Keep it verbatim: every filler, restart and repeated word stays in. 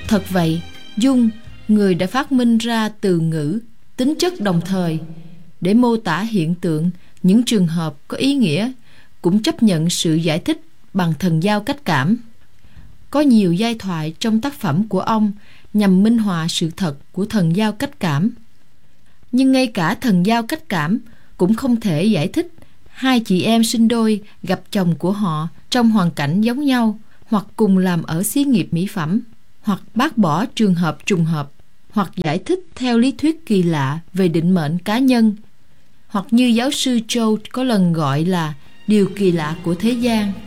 Thật vậy, Jung, người đã phát minh ra từ ngữ tính chất đồng thời để mô tả hiện tượng, những trường hợp có ý nghĩa, cũng chấp nhận sự giải thích bằng thần giao cách cảm. Có nhiều giai thoại trong tác phẩm của ông nhằm minh họa sự thật của thần giao cách cảm. Nhưng ngay cả thần giao cách cảm cũng không thể giải thích hai chị em sinh đôi gặp chồng của họ trong hoàn cảnh giống nhau, hoặc cùng làm ở xí nghiệp mỹ phẩm, hoặc bác bỏ trường hợp trùng hợp, hoặc giải thích theo lý thuyết kỳ lạ về định mệnh cá nhân, hoặc như giáo sư Joe có lần gọi là điều kỳ lạ của thế gian.